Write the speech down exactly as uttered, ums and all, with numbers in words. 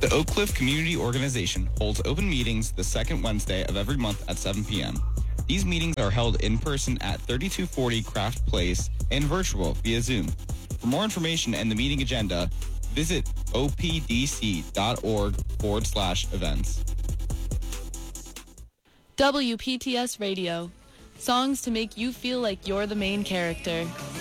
The Oak Cliff Community Organization holds open meetings the second Wednesday of every month at seven p.m. These meetings are held in person at thirty-two forty Craft Place and virtual via Zoom. For more information and the meeting agenda, visit opdc.org forward slash events. W P T S Radio. Songs to make you feel like you're the main character.